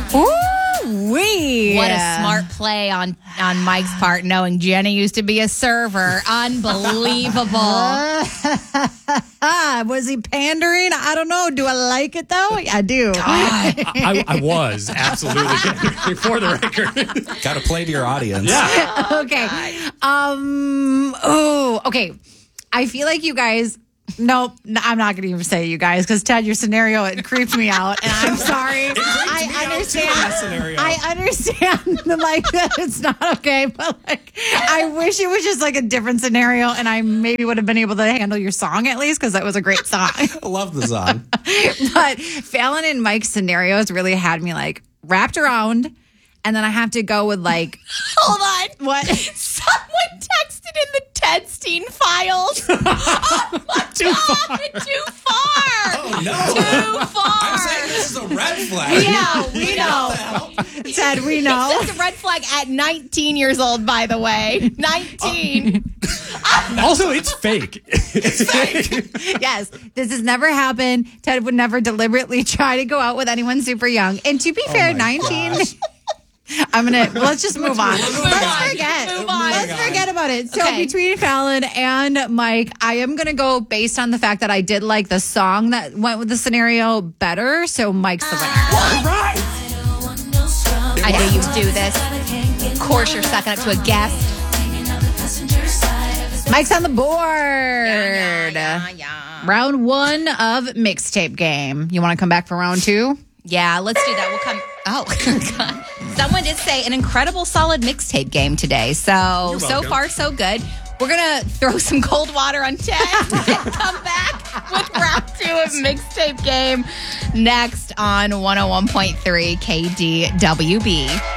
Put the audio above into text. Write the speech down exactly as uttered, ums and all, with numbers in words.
Ooh, wee. What a smart play on, on Mike's part, knowing Jenny used to be a server. Unbelievable. Was he pandering? I don't know. Do I like it, though? I do. I, I, I was, absolutely. For the record. Got to play to your audience. Yeah. Okay. Um. Oh, okay. I feel like you guys... Nope, I'm not going to even say you guys because Ted, your scenario it creeped me out, and I'm sorry. I understand. I understand, like that it's not okay, but like I wish it was just like a different scenario, and I maybe would have been able to handle your song at least because that was a great song. I love the song, but Fallon and Mike's scenarios really had me like wrapped around. And then I have to go with like... Hold on. What? Someone texted in the Tedstein files. Oh, my Too God. far. Too far. Oh, no. Too far. I'm saying this is a red flag. Yeah, we know. Ted, we know. It's a red flag at nineteen years old, by the way. nineteen. Also, it's fake. It's fake. Yes, this has never happened. Ted would never deliberately try to go out with anyone super young. And to be fair, my nineteen... gosh. I'm gonna let's just move on. Move Let's on. forget. Move on. Let's forget about it. So Okay. between Fallon and Mike, I am gonna go based on the fact that I did like the song that went with the scenario better. So Mike's the winner. Right. I knew you'd do this. Of course, you're sucking up to a guest. Mike's on the board. Yeah, yeah, yeah. Round one of mixtape game. You want to come back for round two? Yeah, let's do that. We'll come. Oh, God. Someone did say an incredible, solid mixtape game today. So, You're so welcome. far, so good. We're going to throw some cold water on Ted and come back with round two of mixtape game next on one oh one point three K D W B.